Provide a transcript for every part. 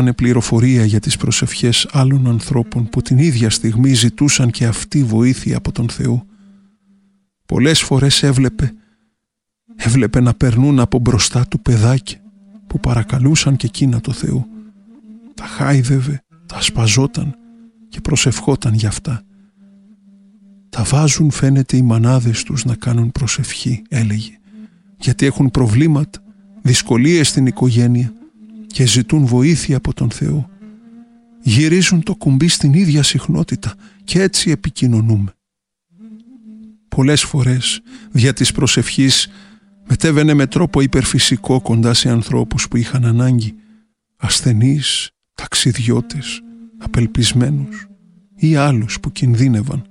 πληροφορία για τις προσευχές άλλων ανθρώπων που την ίδια στιγμή ζητούσαν και αυτή βοήθεια από τον Θεό. Πολλές φορές έβλεπε να περνούν από μπροστά του παιδάκια που παρακαλούσαν και εκείνα το Θεό. Τα χάιδευε, τα σπαζόταν και προσευχόταν για αυτά. Τα βάζουν, φαίνεται, οι μανάδες τους να κάνουν προσευχή, έλεγε, γιατί έχουν προβλήματα, δυσκολίες στην οικογένεια και ζητούν βοήθεια από τον Θεό. Γυρίζουν το κουμπί στην ίδια συχνότητα και έτσι επικοινωνούμε. Πολλές φορές δια της προσευχής μετέβαινε με τρόπο υπερφυσικό κοντά σε ανθρώπους που είχαν ανάγκη, ασθενείς, ταξιδιώτες, απελπισμένους ή άλλους που κινδύνευαν.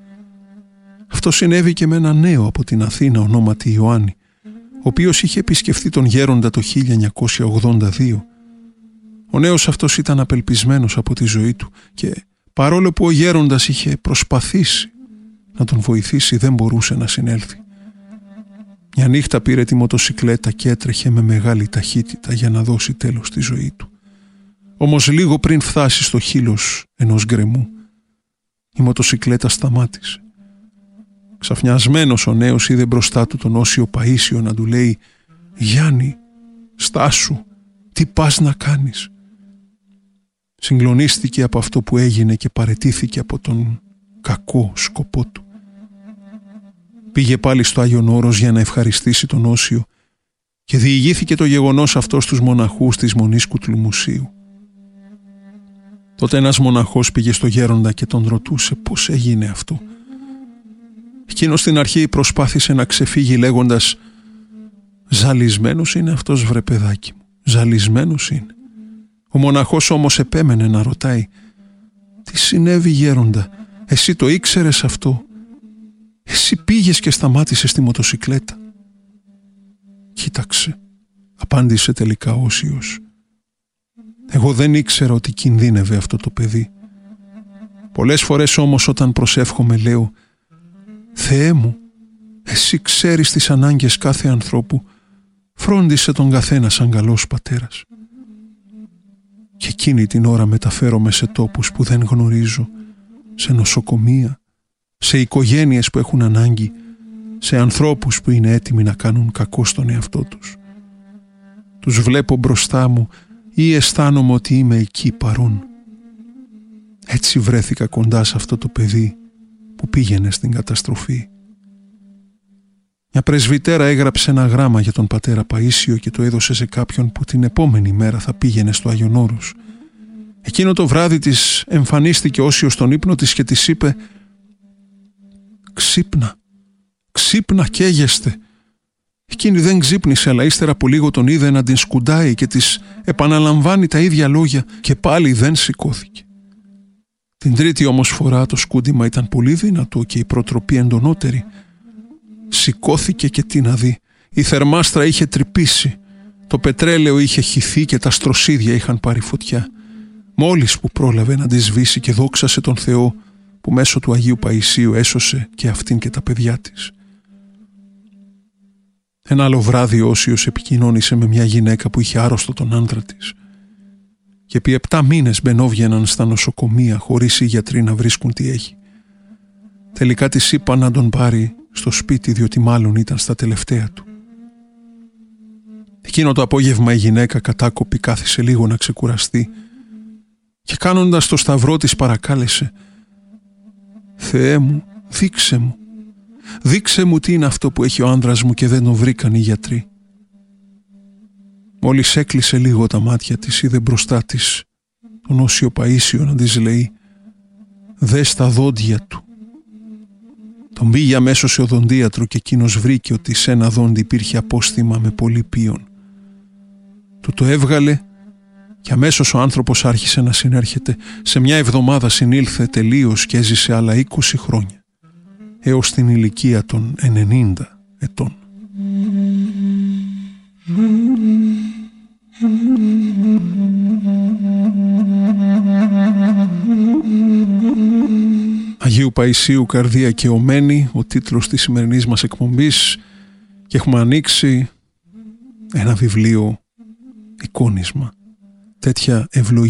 Αυτό συνέβη και με ένα νέο από την Αθήνα ονόματι Ιωάννη, ο οποίος είχε επισκεφθεί τον γέροντα το 1982. Ο νέος αυτός ήταν απελπισμένος από τη ζωή του και παρόλο που ο γέροντας είχε προσπαθήσει να τον βοηθήσει, δεν μπορούσε να συνέλθει. Μια νύχτα πήρε τη μοτοσικλέτα και έτρεχε με μεγάλη ταχύτητα για να δώσει τέλος στη ζωή του. Όμως λίγο πριν φτάσει στο χείλος ενός γκρεμού, η μοτοσικλέτα σταμάτησε. Ξαφνιασμένος ο νέος είδε μπροστά του τον Όσιο Παΐσιο να του λέει «Γιάννη, στάσου, τι πας να κάνεις?» Συγκλονίστηκε από αυτό που έγινε και παραιτήθηκε από τον κακό σκοπό του. Πήγε πάλι στο Άγιον Όρος για να ευχαριστήσει τον Όσιο και διηγήθηκε το γεγονός αυτό στους μοναχούς της Μονής Κουτλουμουσίου. Τότε ένας μοναχός πήγε στο γέροντα και τον ρωτούσε πώς έγινε αυτό. Εκείνος στην αρχή προσπάθησε να ξεφύγει λέγοντας «Ζαλισμένος είναι αυτός, βρε παιδάκι μου, ζαλισμένος είναι». Ο μοναχός όμως επέμενε να ρωτάει «Τι συνέβη, γέροντα, εσύ το ήξερες αυτό? Εσύ πήγες και σταμάτησες τη μοτοσικλέτα?» «Κοίταξε», απάντησε τελικά ο Όσιος, «εγώ δεν ήξερα ότι κινδύνευε αυτό το παιδί. Πολλές φορές όμως όταν προσεύχομαι λέω «Θεέ μου, εσύ ξέρεις τις ανάγκες κάθε ανθρώπου, φρόντισε τον καθένα σαν καλός πατέρας». Και εκείνη την ώρα μεταφέρομαι σε τόπους που δεν γνωρίζω, σε νοσοκομεία, σε οικογένειες που έχουν ανάγκη, σε ανθρώπους που είναι έτοιμοι να κάνουν κακό στον εαυτό τους. Τους βλέπω μπροστά μου ή αισθάνομαι ότι είμαι εκεί παρόν. Έτσι βρέθηκα κοντά σε αυτό το παιδί που πήγαινε στην καταστροφή. Μια πρεσβυτέρα έγραψε ένα γράμμα για τον πατέρα Παΐσιο και το έδωσε σε κάποιον που την επόμενη μέρα θα πήγαινε στο Άγιον Όρος. Εκείνο το βράδυ της εμφανίστηκε Όσιος στον ύπνο της και της είπε «Ξύπνα, ξύπνα, καίγεστε». Εκείνη δεν ξύπνησε, αλλά ύστερα από λίγο τον είδε να την σκουντάει και της επαναλαμβάνει τα ίδια λόγια και πάλι δεν σηκώθηκε. Την τρίτη όμως φορά το σκούντιμα ήταν πολύ δυνατό και η προτροπή εντονότερη. Σηκώθηκε και τι να δει. Η θερμάστρα είχε τρυπήσει, το πετρέλαιο είχε χυθεί και τα στροσίδια είχαν πάρει φωτιά. Μόλις που πρόλαβε να τη σβήσει και δόξασε τον Θεό που μέσω του Αγίου Παΐσιου έσωσε και αυτήν και τα παιδιά της. Ένα άλλο βράδυ ο Όσιος επικοινώνησε με μια γυναίκα που είχε άρρωστο τον άντρα της και επί 7 μήνες μπαινόβγαιναν στα νοσοκομεία χωρίς οι γιατροί να βρίσκουν τι έχει. Τελικά της είπαν να τον πάρει στο σπίτι διότι μάλλον ήταν στα τελευταία του. Εκείνο το απόγευμα η γυναίκα κατάκοπη κάθισε λίγο να ξεκουραστεί και κάνοντας το σταυρό της παρακάλεσε «Θεέ μου, δείξε μου τι είναι αυτό που έχει ο άνδρας μου και δεν τον βρήκαν οι γιατροί». Μόλις έκλεισε λίγο τα μάτια της, είδε μπροστά της τον Όσιο Παΐσιο να της λέει «Δες τα δόντια του». Τον πήγε αμέσως σε οδοντίατρο και εκείνος βρήκε ότι σε ένα δόντι υπήρχε απόστημα με πολύ πίον. Του το έβγαλε και αμέσως ο άνθρωπος άρχισε να συνέρχεται. Σε μια εβδομάδα συνήλθε τελείως και έζησε άλλα 20 χρόνια, έως την ηλικία των 90 ετών. Αγίου Παΐσιου Καρδία και Ομένη, ο τίτλος της σημερινής μας εκπομπής, και έχουμε ανοίξει ένα βιβλίο εικόνισμα. τέτοια ευλογία